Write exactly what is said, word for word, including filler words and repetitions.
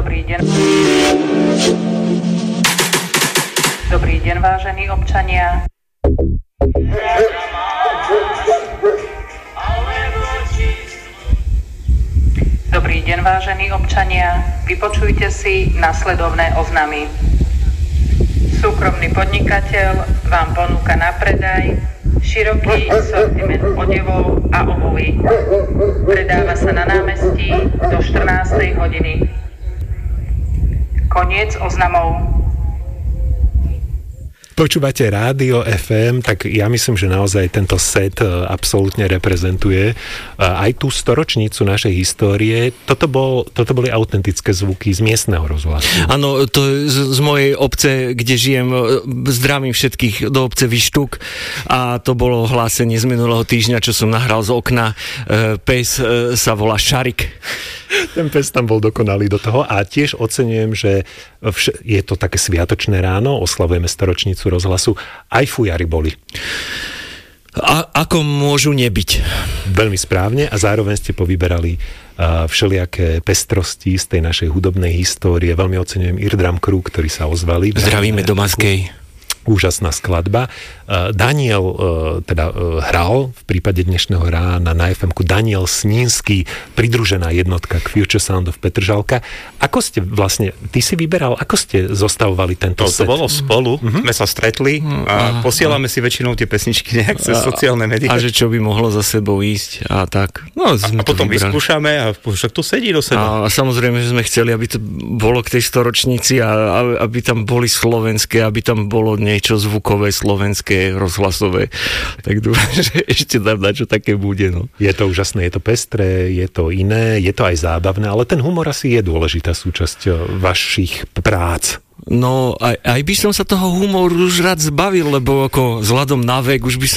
Dobrý deň. Dobrý deň, vážení občania. Dobrý deň, vážení občania. Vypočujte si nasledovné oznamy. Súkromný podnikateľ vám ponúka na predaj široký sortiment odevov a obuví. Predáva sa na námestí do štrnástej hodiny. Koniec oznamov. Počúvate Rádio ef em, tak ja myslím, že naozaj tento set absolútne reprezentuje aj tú storočnicu našej histórie. Toto, bol, toto boli autentické zvuky z miestneho rozhlasu. Áno, to je z, z mojej obce, kde žijem. Zdravím všetkých do obce Vyštuk a to bolo hlásenie z minulého týždňa, čo som nahral z okna. Pes sa volá Šarik. Ten pes tam bol dokonalý do toho a tiež oceňujem, že vš- je to také sviatočné ráno, oslavujeme storočnicu rozhlasu, aj fujary boli. A ako môžu nebyť? Veľmi správne a zároveň ste povyberali uh, všelijaké pestrosti z tej našej hudobnej histórie. Veľmi oceňujem Irdram Crew, ktorí sa ozvali. Zdravíme do Maskej. Úžasná skladba. Daniel teda hral v prípade dnešného rána na ef emku Daniel Snínsky, pridružená jednotka k Future Sound of Petržalka. Ako ste vlastne, ty si vyberal, ako ste zostavovali tento to, set? To bolo spolu, mm-hmm. sme sa stretli a posielame si väčšinou tie pesničky nejak cez sociálne médiá. A že čo by mohlo za sebou ísť a tak. No, a, a potom vyskúšame a však to sedí do seba. A, a samozrejme, že sme chceli, aby to bolo k tej storočnici a, a aby tam boli slovenské, aby tam bolo niečo zvukové, slovenské, rozhlasové. Tak dúfam, že ešte tam na čo také bude. No. Je to úžasné, je to pestré, je to iné, je to aj zábavné, ale ten humor asi je dôležitá súčasť vašich prác. No, aj, aj by som sa toho humoru už rád zbavil, lebo ako vzhľadom na vek už by som